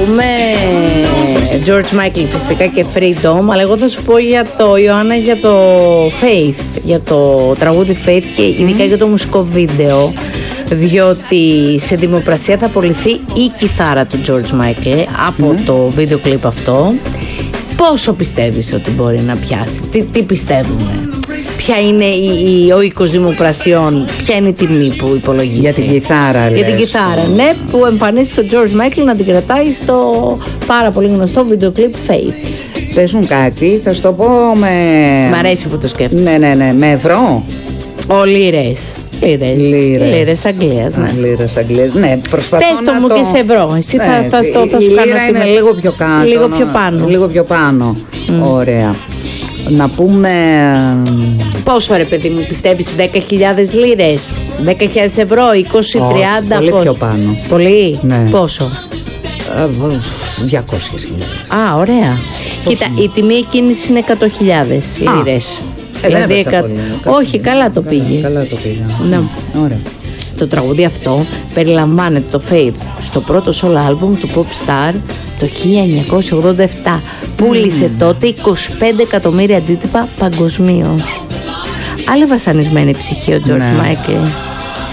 πούμε George Michael φυσικά και Freedom, αλλά εγώ θα σου πω για το Ιωάννα, για το Faith, για το τραγούδι Faith και ειδικά για το μουσικό βίντεο, διότι σε δημοπρασία θα απολυθεί η κιθάρα του George Michael από το βίντεο κλιπ αυτό. Πόσο πιστεύεις ότι μπορεί να πιάσει, τι πιστεύουμε, ποια είναι ο οίκος δημοπρασιών, ποια είναι η τιμή που υπολογίζει για την κιθάρα? Για την κιθάρα, ναι, που εμφανίστηκε ο George Michael να την κρατάει στο πάρα πολύ γνωστό βίντεο κλιπ Faith. Πες μου κάτι, θα σου το πω με... Μ' αρέσει που το σκέφτεσαι. Ναι, με ευρώ. Λίρες Αγγλίας, ναι. Λίρες Αγγλίας, ναι. Προσπαθώ πες το μου και σε ευρώ. Εσύ θα σου κάνω. Η λίρα είναι λίγο πιο κάτω. Λίγο πιο πάνω. Ωραία. Να πούμε... Πόσο ρε παιδί μου πιστεύεις, 10.000 λίρες, 10.000 ευρώ, 20, 30, πολύ πιο πάνω. Πολύ, ναι. Πόσο? 200.000. Α, ωραία. Κοίτα, η τιμή εκκίνηση είναι 100.000 λίρες. Δηλαδή, όχι, καλά το πήγε. Καλά το πήγε. Ναι. Ωραία. Το τραγούδι αυτό περιλαμβάνεται το Faith στο πρώτο solo album του Pop Star το 1987. Πούλησε τότε 25 εκατομμύρια αντίτυπα παγκοσμίως. Άλλη βασανισμένη ψυχή ο George Michael.